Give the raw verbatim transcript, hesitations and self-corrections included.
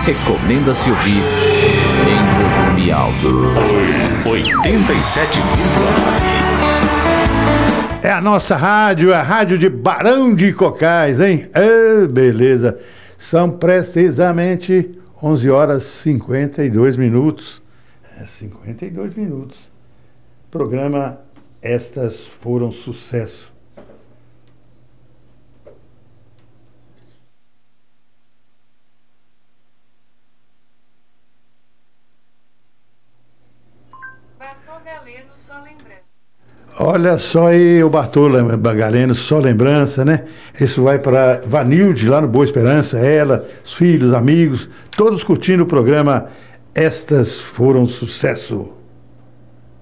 recomenda-se ouvir em volume alto. oitenta e sete vírgula nove. É a nossa rádio, a rádio de Barão de Cocais, hein? Ah, beleza. São precisamente onze horas e cinquenta e dois minutos. É, cinquenta e dois minutos. Programa Estas Foram Sucesso. Galeno, só lembrança. Olha só aí o Bartolo Galeno, só lembrança, né? Isso vai para Vanilde, lá no Boa Esperança, ela, os filhos, amigos, todos curtindo o programa Estas Foram Sucesso.